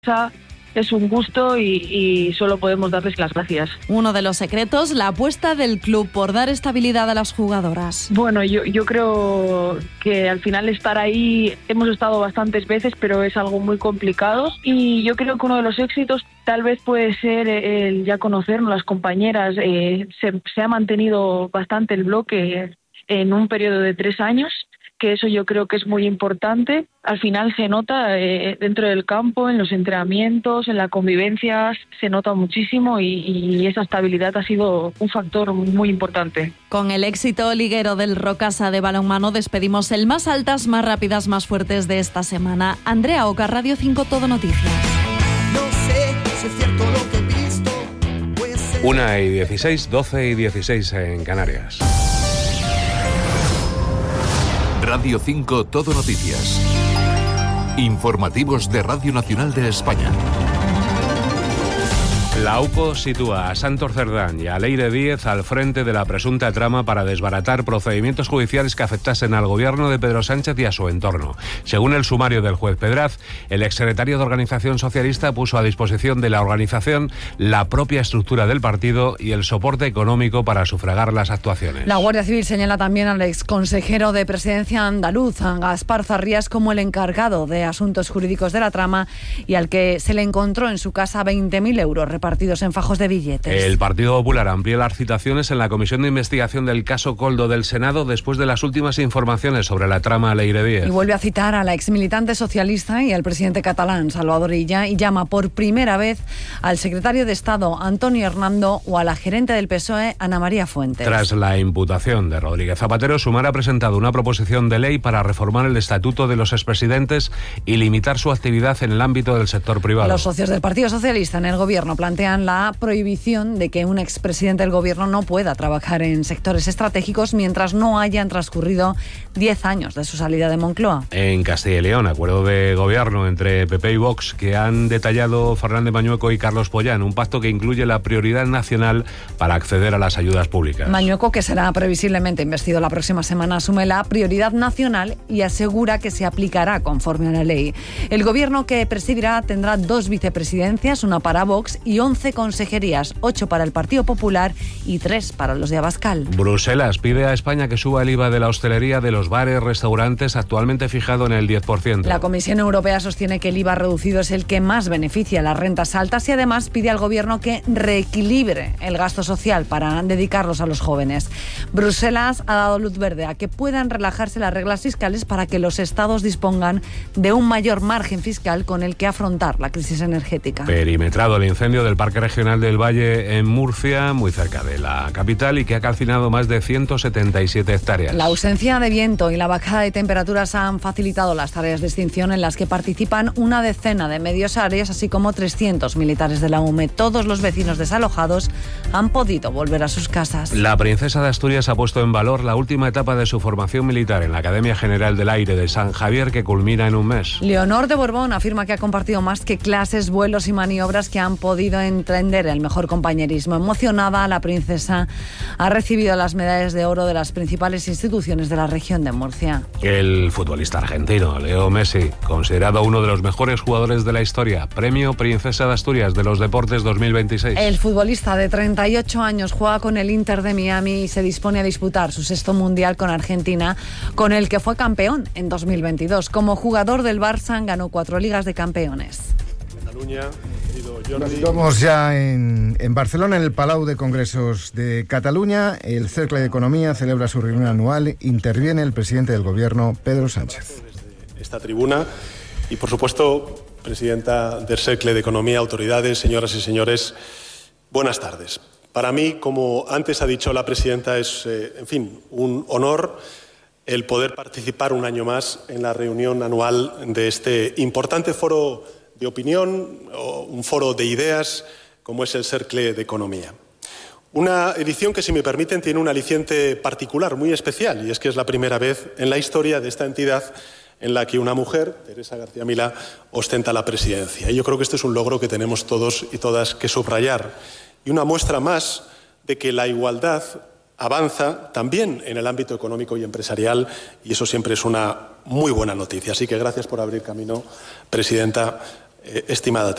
Es un gusto y solo podemos darles las gracias. Uno de los secretos, la apuesta del club por dar estabilidad a las jugadoras. Bueno, yo creo que al final estar ahí, hemos estado bastantes veces, pero es algo muy complicado. Y yo creo que uno de los éxitos tal vez puede ser el ya conocernos, las compañeras. Se ha mantenido bastante el bloque en un periodo de 3 años, que eso yo creo que es muy importante. Al final se nota dentro del campo, en los entrenamientos, en la convivencia, se nota muchísimo y esa estabilidad ha sido un factor muy importante. Con el éxito liguero del Rocasa de balonmano despedimos el más altas, más rápidas, más fuertes de esta semana. Andrea Oca, Radio 5 Todo Noticias. No sé si es cierto lo que he visto. 1:16, 12:16 en Canarias. Radio 5 Todo Noticias. Informativos de Radio Nacional de España. La UPO sitúa a Santos Cerdán y a Leire Díez al frente de la presunta trama para desbaratar procedimientos judiciales que afectasen al gobierno de Pedro Sánchez y a su entorno. Según el sumario del juez Pedraz, el exsecretario de Organización Socialista puso a disposición de la organización la propia estructura del partido y el soporte económico para sufragar las actuaciones. La Guardia Civil señala también al exconsejero de Presidencia andaluz, Gaspar Zarrías, como el encargado de asuntos jurídicos de la trama y al que se le encontró en su casa 20.000 euros repartidos en fajos de billetes. El Partido Popular amplía las citaciones en la Comisión de Investigación del caso Koldo del Senado después de las últimas informaciones sobre la trama Leire Díez. Y vuelve a citar a la exmilitante socialista y al presidente catalán, Salvador Illa, y llama por primera vez al secretario de Estado, Antonio Hernando, o a la gerente del PSOE, Ana María Fuentes. Tras la imputación de Rodríguez Zapatero, Sumar ha presentado una proposición de ley para reformar el estatuto de los expresidentes y limitar su actividad en el ámbito del sector privado. Los socios del Partido Socialista en el Gobierno plantean la prohibición de que un expresidente del Gobierno no pueda trabajar en sectores estratégicos mientras no hayan transcurrido 10 años de su salida de Moncloa. En Castilla y León, acuerdo de gobierno entre PP y Vox que han detallado Fernández Mañueco y Carlos Pollán, un pacto que incluye la prioridad nacional para acceder a las ayudas públicas. Mañueco, que será previsiblemente investido la próxima semana, asume la prioridad nacional y asegura que se aplicará conforme a la ley. El Gobierno que presidirá tendrá 2 vicepresidencias, una para Vox y 11 consejerías, 8 para el Partido Popular y 3 para los de Abascal. Bruselas pide a España que suba el IVA de la hostelería, de los bares, restaurantes, actualmente fijado en el 10%. La Comisión Europea sostiene que el IVA reducido es el que más beneficia a las rentas altas y además pide al Gobierno que reequilibre el gasto social para dedicarlos a los jóvenes. Bruselas ha dado luz verde a que puedan relajarse las reglas fiscales para que los estados dispongan de un mayor margen fiscal con el que afrontar la crisis energética. Perimetrado el incendio del Parque Regional del Valle en Murcia, muy cerca de la capital, y que ha calcinado más de 177 hectáreas. La ausencia de viento y la bajada de temperaturas han facilitado las tareas de extinción en las que participan una decena de medios áreas, así como 300 militares de la UME. Todos los vecinos desalojados han podido volver a sus casas. La princesa de Asturias ha puesto en valor la última etapa de su formación militar en la Academia General del Aire de San Javier, que culmina en un mes. Leonor de Borbón afirma que ha compartido más que clases, vuelos y maniobras, que han podido entender el mejor compañerismo. Emocionada, la princesa ha recibido las medallas de oro de las principales instituciones de la región de Murcia. El futbolista argentino Leo Messi, considerado uno de los mejores jugadores de la historia, premio Princesa de Asturias de los Deportes 2026. El futbolista de 38 años juega con el Inter de Miami y se dispone a disputar su 6º mundial con Argentina, con el que fue campeón en 2022. Como jugador del Barça ganó 4 Ligas de Campeones. Cataluña. Nos situamos ya en Barcelona, en el Palau de Congresos de Cataluña. El Cercle de Economía celebra su reunión anual. Interviene el presidente del Gobierno, Pedro Sánchez. Desde esta tribuna y, por supuesto, presidenta del Cercle de Economía, autoridades, señoras y señores, buenas tardes. Para mí, como antes ha dicho la presidenta, es, un honor el poder participar un año más en la reunión anual de este importante foro de opinión, o un foro de ideas, como es el Cercle de Economía. Una edición que, si me permiten, tiene un aliciente particular, muy especial, y es que es la primera vez en la historia de esta entidad en la que una mujer, Teresa García Milá, ostenta la presidencia. Y yo creo que este es un logro que tenemos todos y todas que subrayar, y una muestra más de que la igualdad avanza también en el ámbito económico y empresarial, y eso siempre es una muy buena noticia. Así que gracias por abrir camino, presidenta, estimada Teresa.